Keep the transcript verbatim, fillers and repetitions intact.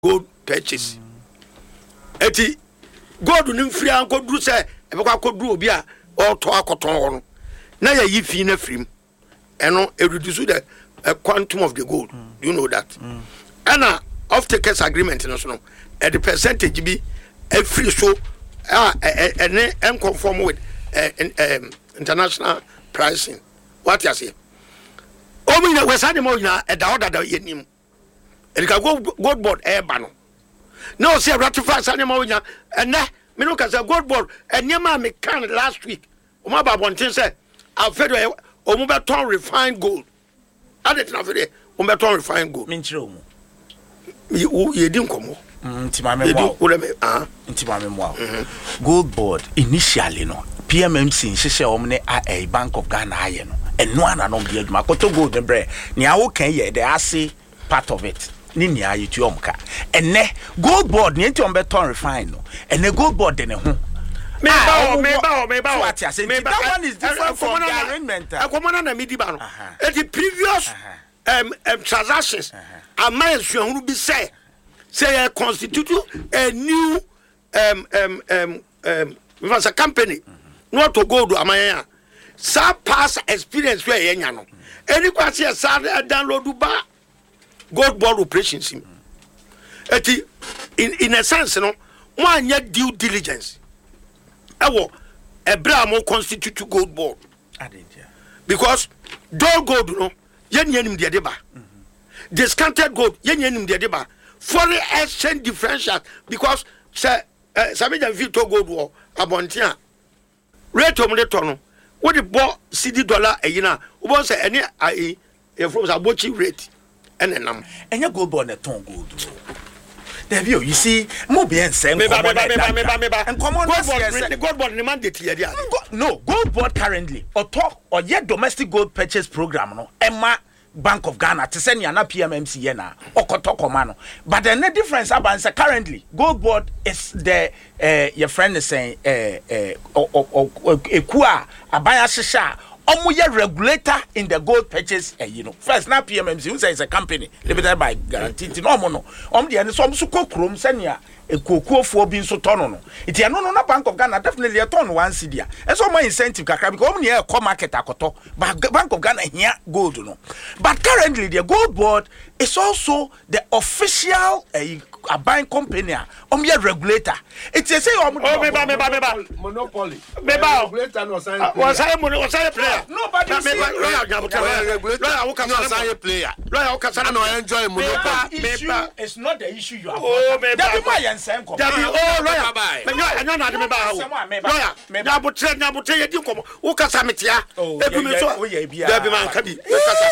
gold purchase. Eti gold nim free anko duru se e be kwa koduru obi a o to akoton ho no. Na ya yi fi na frim. Eno e reduce the uh, quantum of the gold. Mm. Do you know that? Mm. And uh, off takers agreement no so no. At the percentage be e free so ah and and conform with uh, um, international pricing. What you say? Omi na wesade mo ina e da order da yenim. E ka gold board e ba no. No say ratify sane mo ina ene me no ka say gold board enema me kan last week. O ma ba bontin say afedo o mo beton refined gold. Adet na fede o beton refined gold. Me nchire o mo. Ye di nkomo. Nti ma me mo. Ah. Nti ma me mo. Gold board initially no P M M C nhihye o mne a Bank of Ghana aye no. Eno ana no bi adwuma koto gold bre. Ni awo kan ye the ase part of it. Ni ni aye tu omka. Ene gold board ni enti on beton refine no. Ene gold board de ne ho. Me ba o me ba o me ba o. That one is different from the arrangement. Akomana na midi ba no. The previous um, um transactions am I sure be say say constitute a new um um um um was a company not to go to amaya sa past experience where yenya no any kwase sa download ba gold board operations eti in in a sense no one yet due diligence ewo ebra mo constitute gold board because dull gold no yenya nim de deba discounted gold yenya nim de deba foreign exchange differential because say sabi jam fi to gold wo abontia rate o mo to no what the bo cedi dollar ayina wo bon say any ai e from abochi rate ene nam enya gold board na ton gold there you see mo be en say nkomo na nkomo na gold board ni mandate here dia no gold board currently or talk or yet domestic gold purchase program no emma Bank of Ghana to send you na P M M C yena okoto komano but the difference about currently gold board is the uh, your friend is saying uh uh ekua abaya shisha omo ye regulator in the gold purchase uh, you know first na P M M C who say it's a company limited by guarantee no mo no om de ne so so kokrom senia ekokuofo bi nso tono no iti eno no na Bank of Ghana definitely a ton one cedi e so my incentive kakra because om ne e come market akoto Bank of Ghana here gold no but currently the gold board is also the official uh, a buying company om ye regulator it say om oh me ba me ba me ba monopoly me ba regulator no sign was I was I player nobody me ba regulator no sign player lawyer okasa no enjoy monopoly me ba it's not the issue you have oh me ba Dabi oh lawyer me no anya na de me ba lawyer na botre na botre ye di nkomo wo kasa metia ebi me so dabi man ka bi